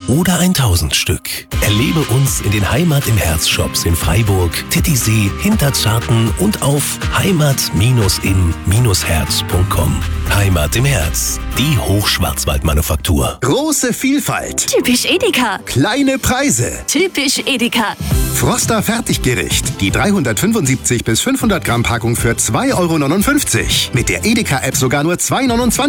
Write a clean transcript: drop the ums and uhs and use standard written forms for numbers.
oder 1000 Stück. Erlebe uns in den Heimat im Herz-Shops in Freiburg, Titisee, Hinterzarten und auf heimat-im-herz.com. Heimat im Herz, die Hochschwarzwaldmanufaktur. Große Vielfalt. Typisch Edeka. Kleine Preise. Typisch Edeka. Froster Fertiggericht. Die 375 bis 500 Gramm Packung für 2,59 € Mit der Edeka-App sogar nur 2,29 €.